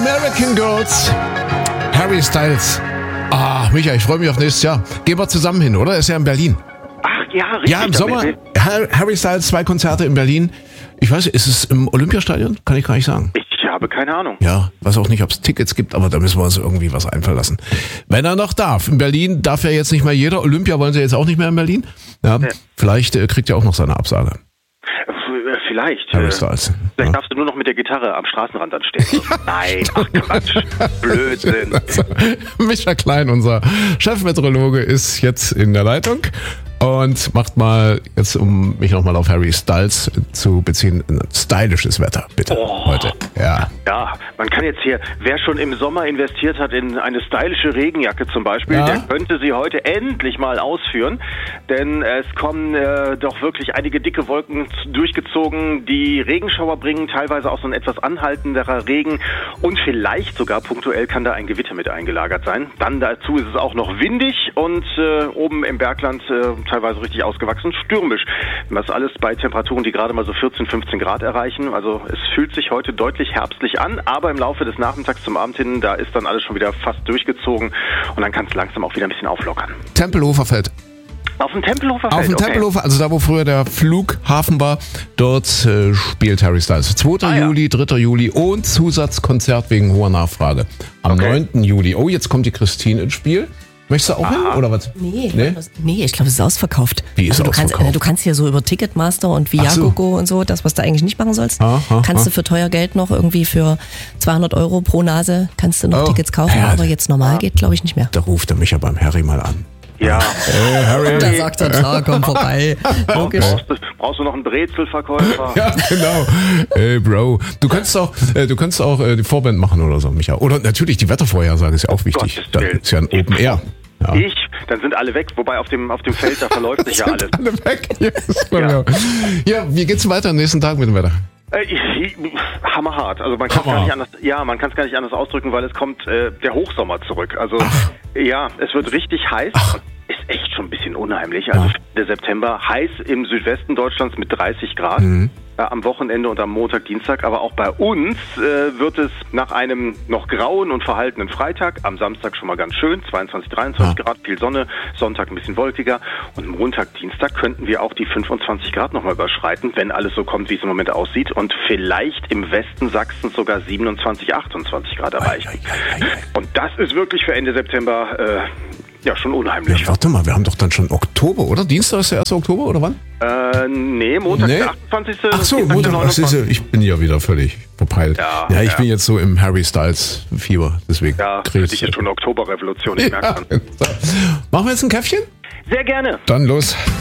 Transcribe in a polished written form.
American Girls, Harry Styles. Micha, ich freue mich auf nächstes Jahr. Gehen wir zusammen hin, oder? Ist ja in Berlin. Ach ja, richtig. Ja, im Sommer. Harry Styles, 2 Konzerte in Berlin. Ich weiß, ist es im Olympiastadion? Kann ich gar nicht sagen. Ich habe keine Ahnung. Ja, weiß auch nicht, ob es Tickets gibt, aber da müssen wir uns irgendwie was einfallen lassen. Wenn er noch darf. In Berlin darf ja jetzt nicht mehr jeder. Olympia wollen sie jetzt auch nicht mehr in Berlin. Ja. Vielleicht kriegt er auch noch seine Absage. Vielleicht. Harry Styles. Vielleicht darfst du nur noch mit der Gitarre am Straßenrand anstehen. Nein, ach Quatsch. Blödsinn. Also, Micha Klein, unser Chefmeteorologe, ist jetzt in der Leitung und macht mal jetzt, um mich nochmal auf Harry Styles zu beziehen, ein stylisches Wetter, bitte, heute. Ja, man kann jetzt hier, wer schon im Sommer investiert hat in eine stylische Regenjacke zum Beispiel, der könnte sie heute endlich mal ausführen, denn es kommen doch wirklich einige dicke Wolken durchgezogen, die Regenschauer bringen, teilweise auch so ein etwas anhaltenderer Regen und vielleicht sogar punktuell kann da ein Gewitter mit eingelagert sein. Dann dazu ist es auch noch windig und oben im Bergland teilweise richtig ausgewachsen, stürmisch. Das alles bei Temperaturen, die gerade mal so 14, 15 Grad erreichen. Also es fühlt sich heute deutlich herbstlich an, aber im Laufe des Nachmittags zum Abend hin, da ist dann alles schon wieder fast durchgezogen und dann kann es langsam auch wieder ein bisschen auflockern. Tempelhofer Feld. Auf dem Tempelhofer Feld? Auf dem Tempelhofer, also da, wo früher der Flughafen war, dort spielt Harry Styles. 2. Juli, 3. Juli und Zusatzkonzert wegen hoher Nachfrage. Am 9. Juli. Oh, jetzt kommt die Christine ins Spiel. Möchtest du auch hin, oder was? Nee, ich glaube, es ist ausverkauft. Wie ist ausverkauft? Du kannst hier so über Ticketmaster und Viagogo und so, das, was du eigentlich nicht machen sollst, kannst du für teuer Geld noch irgendwie für 200 € pro Nase, kannst du noch Tickets kaufen, aber jetzt normal geht, glaube ich, nicht mehr. Da ruft er mich ja beim Harry mal an. Ja. Hey, Harry. Da sagt er, klar, komm vorbei. Logisch. Brauchst du noch einen Brezelverkäufer? Ja, genau. Hey, Bro. Du kannst auch die Vorband machen oder so, Micha. Oder natürlich die Wettervorhersage ist ja auch wichtig. Das ist ja ein Open Air. Ja. Dann sind alle weg, wobei auf dem Feld, da verläuft sich ja alles. Alle weg. Ja, wie geht's weiter am nächsten Tag mit dem Wetter? Hammerhart. Also man kann es gar nicht anders ausdrücken, weil es kommt der Hochsommer zurück. Also es wird richtig heiß. Ist echt schon ein bisschen unheimlich. Also der September heiß im Südwesten Deutschlands mit 30 Grad. Am Wochenende und am Montag, Dienstag. Aber auch bei uns wird es nach einem noch grauen und verhaltenen Freitag, am Samstag schon mal ganz schön, 22, 23 Grad, viel Sonne, Sonntag ein bisschen wolkiger und Montag, Dienstag könnten wir auch die 25 Grad nochmal überschreiten, wenn alles so kommt, wie es im Moment aussieht und vielleicht im Westen Sachsens sogar 27, 28 Grad erreichen. Und das ist wirklich für Ende September schon unheimlich. Ja, warte mal, wir haben doch dann schon Oktober, oder? Dienstag ist der 1. Oktober, oder wann? Nee, Montag der 28. Ach so, Montag, ich bin ja wieder völlig verpeilt. Ja, ich bin jetzt so im Harry Styles Fieber, deswegen. Ja, für dich ist schon Oktoberrevolution, ich merke schon. Machen wir jetzt ein Käffchen? Sehr gerne. Dann los.